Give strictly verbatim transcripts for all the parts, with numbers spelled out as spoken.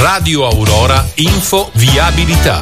Radio Aurora Info Viabilità.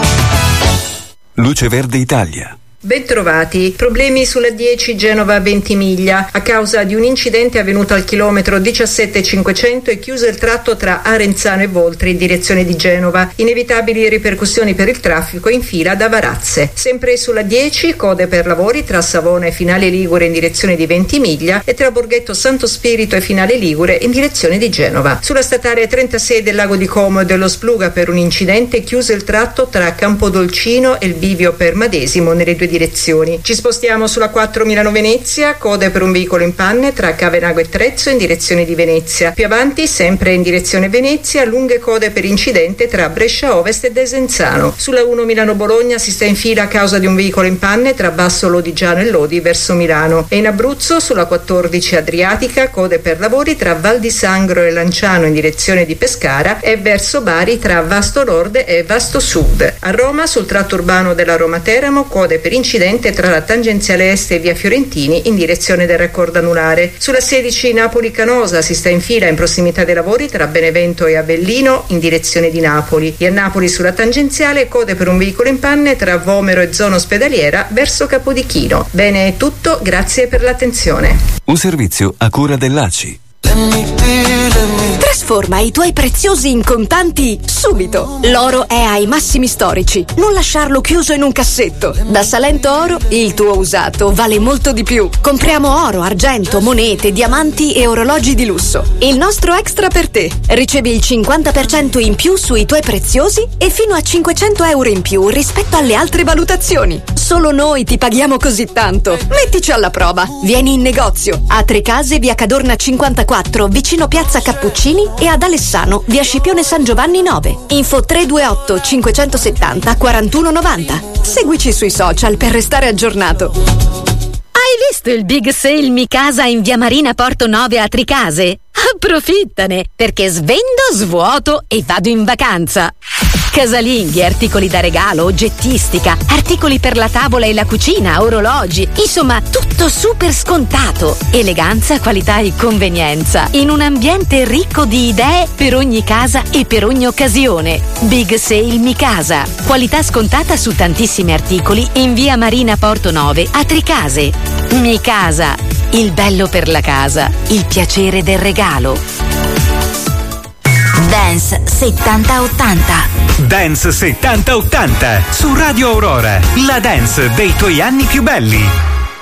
Luce Verde Italia. Bentrovati. Problemi sulla dieci Genova-Ventimiglia. A causa di un incidente avvenuto al chilometro diciassette cinquecento è chiuso il tratto tra Arenzano e Voltri in direzione di Genova. Inevitabili ripercussioni per il traffico in fila da Varazze. Sempre sulla dieci, code per lavori tra Savona e Finale Ligure in direzione di Ventimiglia e tra Borghetto Santo Spirito e Finale Ligure in direzione di Genova. Sulla statale trentasei del Lago di Como e dello Spluga per un incidente è chiuso il tratto tra Campodolcino e il bivio per Madesimo nelle due direzioni. Ci spostiamo sulla quattro Milano-Venezia, code per un veicolo in panne tra Cavenago e Trezzo in direzione di Venezia. Più avanti, sempre in direzione Venezia, lunghe code per incidente tra Brescia Ovest e Desenzano. Sulla uno Milano-Bologna si sta in fila a causa di un veicolo in panne tra Basso Lodigiano e Lodi verso Milano. E in Abruzzo, sulla quattordici Adriatica, code per lavori tra Val di Sangro e Lanciano in direzione di Pescara e verso Bari tra Vasto Nord e Vasto Sud. A Roma, sul tratto urbano della Roma-Teramo, code per incidente tra la tangenziale est e via Fiorentini in direzione del raccordo anulare. Sulla sedici Napoli-Canosa si sta in fila in prossimità dei lavori tra Benevento e Avellino in direzione di Napoli. E a Napoli sulla tangenziale code per un veicolo in panne tra Vomero e zona ospedaliera verso Capodichino. Bene, è tutto, grazie per l'attenzione. Un servizio a cura dell'A C I. Trasforma i tuoi preziosi in contanti subito. L'oro è ai massimi storici. Non lasciarlo chiuso in un cassetto. Da Salento Oro il tuo usato vale molto di più. Compriamo oro, argento, monete, diamanti e orologi di lusso. Il nostro extra per te. Ricevi il cinquanta per cento in più sui tuoi preziosi e fino a cinquecento euro in più rispetto alle altre valutazioni. Solo noi ti paghiamo così tanto. Mettici alla prova. Vieni in negozio a Trecase, via Cadorna cinquantaquattro, vicino Piazza Cappuccini, e ad Alessano, via Scipione San Giovanni nove. Info tre due otto cinquecentosettanta quarantuno novanta. Seguici sui social per restare aggiornato. Hai visto il big sale Mi Casa in via Marina Porto nove a Tricase? Approfittane, perché svendo, svuoto e vado in vacanza. Casalinghi, articoli da regalo, oggettistica, articoli per la tavola e la cucina, orologi, insomma tutto super scontato. Eleganza, qualità e convenienza in un ambiente ricco di idee per ogni casa e per ogni occasione. Big Sale Mi Casa, qualità scontata su tantissimi articoli in via Marina Porto nove a Tricase. Mi Casa, il bello per la casa, il piacere del regalo. Dance settanta ottanta. Dance settanta ottanta su Radio Aurora, la dance dei tuoi anni più belli.